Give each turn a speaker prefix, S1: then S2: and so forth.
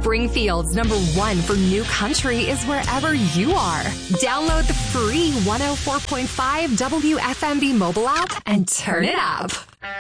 S1: Springfield's #1 for new country is wherever you are. Download the free 104.5 WFMB mobile app and turn it up.